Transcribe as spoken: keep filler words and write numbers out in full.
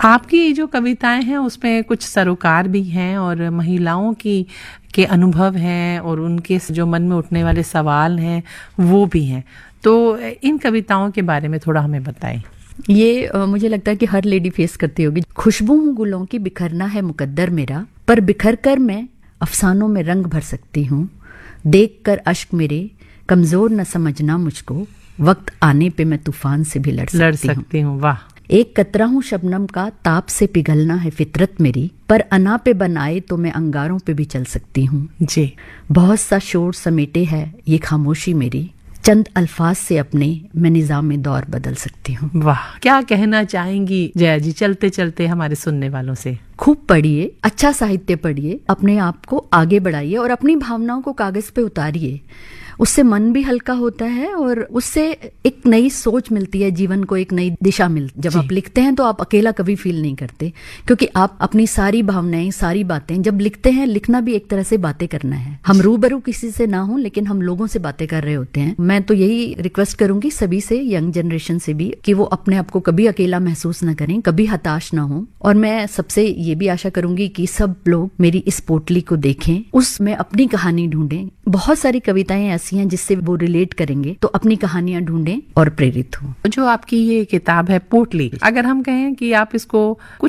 आपकी जो कविताएं हैं उसमें कुछ सरोकार भी हैं और महिलाओं की के अनुभव हैं और उनके जो मन में उठने वाले सवाल हैं वो भी हैं। तो इन कविताओं के बारे में थोड़ा हमें बताएं। ये आ, मुझे लगता है कि हर लेडी फेस करती होगी। खुशबू हूँ गुलों की, बिखरना है मुकद्दर मेरा, पर बिखर कर मैं अफसानों में रंग भर सकती हूँ। देख कर अश्क मेरे कमजोर न समझना मुझको, वक्त आने पे मैं तूफान से भी लड़ सकती हूँ। लड़ सकती हूँ, वाह। एक कतरा हूँ शबनम का, ताप से पिघलना है फितरत मेरी, पर अना पे बनाए तो मैं अंगारों पे भी चल सकती हूँ जी। बहुत सा शोर समेटे है ये खामोशी मेरी, चंद अल्फाज से अपने मैं निजाम में दौर बदल सकती हूँ। वाह, क्या कहना चाहेंगी जया जी चलते चलते हमारे सुनने वालों से? खूब पढ़िए, अच्छा साहित्य पढ़िए, अपने आप को आगे बढ़ाइए और अपनी भावनाओं को कागज पे उतारिए। उससे मन भी हल्का होता है और उससे एक नई सोच मिलती है, जीवन को एक नई दिशा मिलती है। जब आप लिखते हैं तो आप अकेला कभी फील नहीं करते, क्योंकि आप अपनी सारी भावनाएं, सारी बातें जब लिखते हैं, लिखना भी एक तरह से बातें करना है। हम रूबरू किसी से ना हो, लेकिन हम लोगों से बातें कर रहे होते हैं। मैं तो यही रिक्वेस्ट करूंगी सभी से, यंग जनरेशन से भी, कि वो अपने आप को कभी अकेला महसूस न करें, कभी हताश ना हो। और मैं सबसे ये भी आशा करूंगी कि सब लोग मेरी इस पोटली को देखें, उसमें अपनी कहानी ढूंढें। बहुत सारी कविताएं ऐसी हैं जिससे वो रिलेट करेंगे, तो अपनी कहानियां ढूंढें और प्रेरित हो। जो आपकी ये किताब है पोटली, अगर हम कहें कि आप इसको